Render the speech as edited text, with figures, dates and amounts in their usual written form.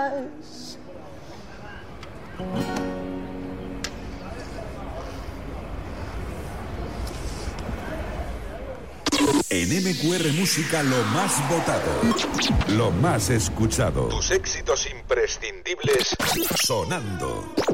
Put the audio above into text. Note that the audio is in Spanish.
En MQR Música, lo más votado, lo más escuchado. Tus éxitos imprescindibles sonando.